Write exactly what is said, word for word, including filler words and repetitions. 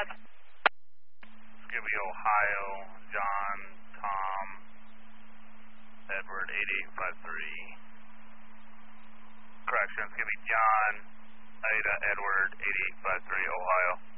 It's going to be Ohio, John, Tom, Edward, eight eight five three. Correction, it's going to be John, Ida, Edward, eight eight five three, Ohio.